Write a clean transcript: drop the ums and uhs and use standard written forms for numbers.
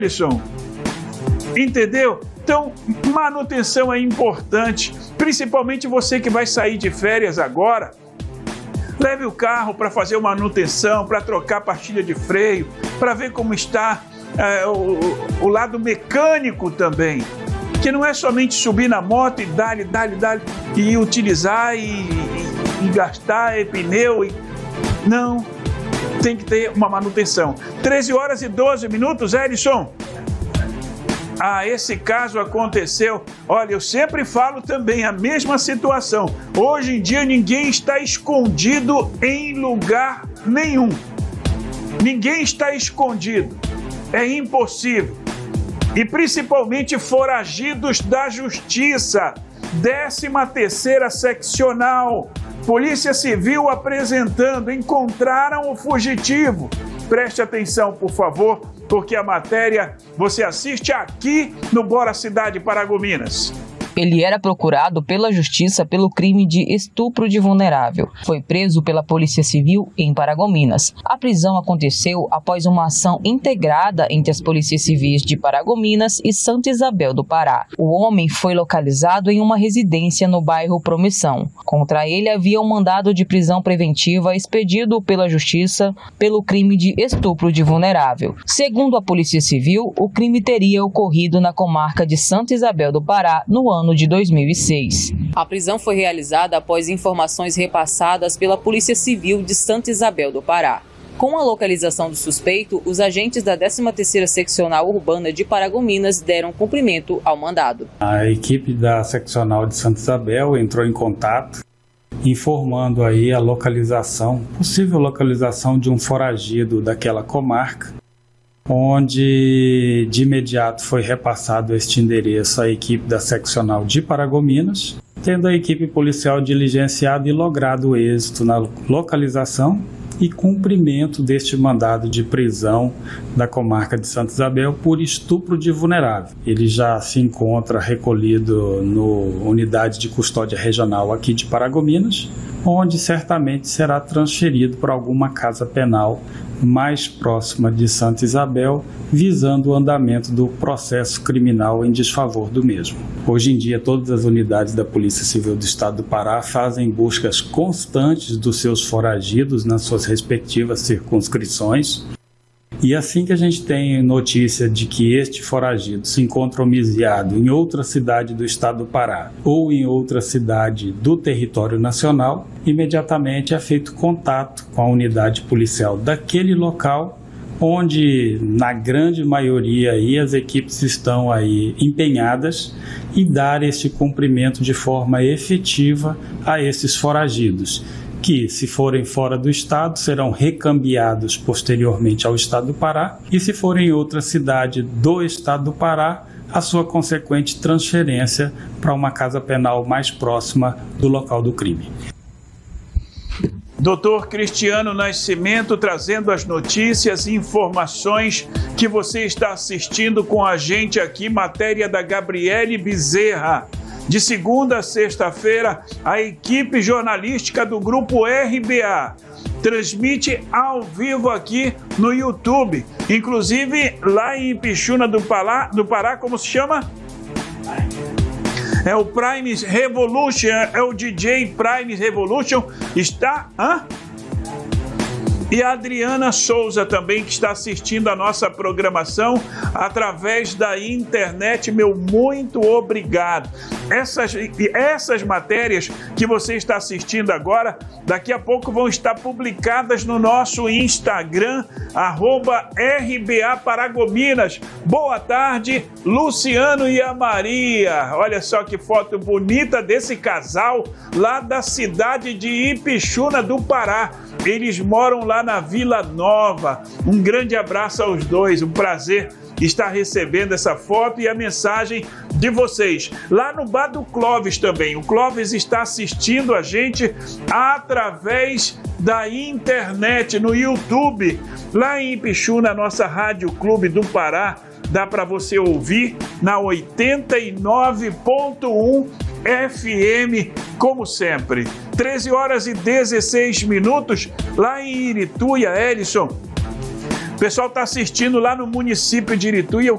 Ellison. Entendeu? Então, manutenção é importante, principalmente você que vai sair de férias agora. Leve o carro para fazer uma manutenção, para trocar a pastilha de freio, para ver como está o lado mecânico também. Que não é somente subir na moto e dar, e utilizar e gastar pneu. Não, tem que ter uma manutenção. 13 horas e 12 minutos, Ellison. Esse caso aconteceu. Olha, eu sempre falo também a mesma situação. Hoje em dia ninguém está escondido em lugar nenhum. Ninguém está escondido. É impossível. E principalmente foragidos da Justiça. 13ª Seccional. Polícia Civil apresentando. Encontraram o fugitivo. Preste atenção, por favor, porque a matéria você assiste aqui no Bora Cidade Paragominas. Ele era procurado pela Justiça pelo crime de estupro de vulnerável. Foi preso pela Polícia Civil em Paragominas. A prisão aconteceu após uma ação integrada entre as Polícias Civis de Paragominas e Santa Isabel do Pará. O homem foi localizado em uma residência no bairro Promissão. Contra ele havia um mandado de prisão preventiva expedido pela Justiça pelo crime de estupro de vulnerável. Segundo a Polícia Civil, o crime teria ocorrido na comarca de Santa Isabel do Pará no ano de 2006. A prisão foi realizada após informações repassadas pela Polícia Civil de Santa Isabel do Pará. Com a localização do suspeito, os agentes da 13ª Seccional Urbana de Paragominas deram cumprimento ao mandado. A equipe da Seccional de Santa Isabel entrou em contato, informando aí a localização, possível localização de um foragido daquela comarca, onde de imediato foi repassado este endereço à equipe da Seccional de Paragominas, tendo a equipe policial diligenciado e logrado êxito na localização e cumprimento deste mandado de prisão da comarca de Santa Isabel por estupro de vulnerável. Ele já se encontra recolhido no Unidade de Custódia Regional aqui de Paragominas, onde certamente será transferido para alguma casa penal mais próxima de Santa Isabel, visando o andamento do processo criminal em desfavor do mesmo. Hoje em dia, todas as unidades da Polícia Civil do Estado do Pará fazem buscas constantes dos seus foragidos nas suas respectivas circunscrições. E assim que a gente tem notícia de que este foragido se encontra homiciado em outra cidade do estado do Pará ou em outra cidade do território nacional, imediatamente é feito contato com a unidade policial daquele local, onde na grande maioria aí as equipes estão aí empenhadas em dar este cumprimento de forma efetiva a esses foragidos, que, se forem fora do estado, serão recambiados posteriormente ao estado do Pará, e se forem em outra cidade do estado do Pará, a sua consequente transferência para uma casa penal mais próxima do local do crime. Dr. Cristiano Nascimento trazendo as notícias e informações que você está assistindo com a gente aqui, matéria da Gabriele Bezerra. De segunda a sexta-feira, a equipe jornalística do Grupo RBA transmite ao vivo aqui no YouTube. Inclusive, lá em Ipixuna do Pará, como se chama? É o Prime Revolution, é o DJ Prime Revolution. Está... E a Adriana Souza também, que está assistindo a nossa programação através da internet. Meu muito obrigado. Essas matérias que você está assistindo agora, daqui a pouco vão estar publicadas no nosso Instagram, @RBA Paragominas. Boa tarde, Luciano e a Maria. Olha só que foto bonita desse casal lá da cidade de Ipixuna do Pará. Eles moram lá na Vila Nova. Um grande abraço aos dois, um prazer estar recebendo essa foto e a mensagem de vocês. Lá no bar do Clóvis também, o Clóvis está assistindo a gente através da internet, no YouTube. Lá em Ipixuna, nossa Rádio Clube do Pará, dá para você ouvir na 89.1 FM, como sempre. 13 horas e 16 minutos, lá em Irituia, Ellison. O pessoal está assistindo lá no município de Irituí.